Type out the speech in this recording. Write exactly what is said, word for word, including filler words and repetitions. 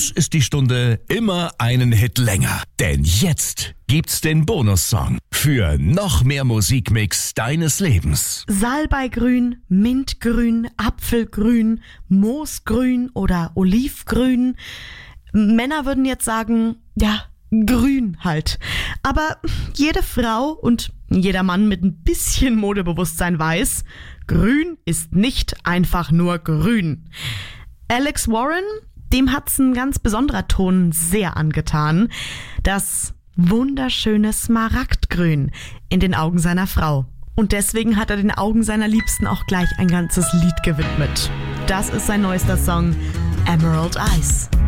uns ist die Stunde immer einen Hit länger. Denn jetzt gibt's den Bonussong für noch mehr Musikmix deines Lebens. Salbeigrün, Mintgrün, Apfelgrün, Moosgrün oder Olivgrün. Männer würden jetzt sagen, ja, grün halt. Aber jede Frau und jeder Mann mit ein bisschen Modebewusstsein weiß, grün ist nicht einfach nur grün. Alex Warren, dem hat's ein ganz besonderer Ton sehr angetan. Das wunderschöne Smaragdgrün in den Augen seiner Frau. Und deswegen hat er den Augen seiner Liebsten auch gleich ein ganzes Lied gewidmet. Das ist sein neuester Song, Emerald Eyes.